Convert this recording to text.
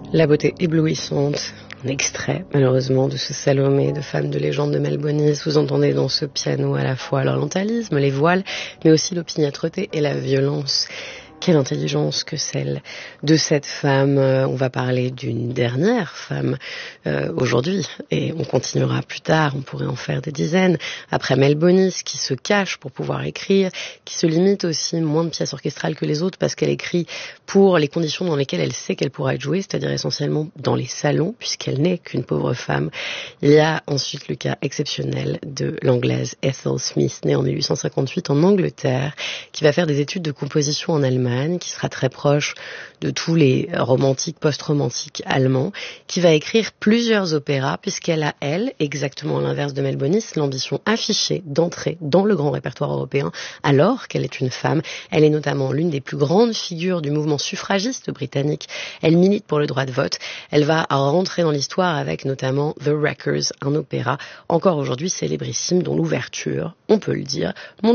La beauté éblouissante, un extrait malheureusement de ce Salomé de Femme de légende de Mel Bonis. Vous entendez dans ce piano à la fois l'orientalisme, les voiles, mais aussi l'opiniâtreté et la violence. Quelle intelligence que celle de cette femme. On va parler d'une dernière femme aujourd'hui et on continuera plus tard, on pourrait en faire des dizaines. Après Mel Bonis qui se cache pour pouvoir écrire, qui se limite aussi moins de pièces orchestrales que les autres parce qu'elle écrit pour les conditions dans lesquelles elle sait qu'elle pourra être jouée, c'est-à-dire essentiellement dans les salons puisqu'elle n'est qu'une pauvre femme. Il y a ensuite le cas exceptionnel de l'anglaise Ethel Smith, née en 1858 en Angleterre, qui va faire des études de composition en Allemagne, qui sera très proche de tous les romantiques, post-romantiques allemands, qui va écrire plusieurs opéras, puisqu'elle a, elle, exactement à l'inverse de Mel Bonis, l'ambition affichée d'entrer dans le grand répertoire européen, alors qu'elle est une femme. Elle est notamment l'une des plus grandes figures du mouvement suffragiste britannique. Elle milite pour le droit de vote. Elle va rentrer dans l'histoire avec notamment The Wreckers, un opéra encore aujourd'hui célébrissime, dont l'ouverture, on peut le dire,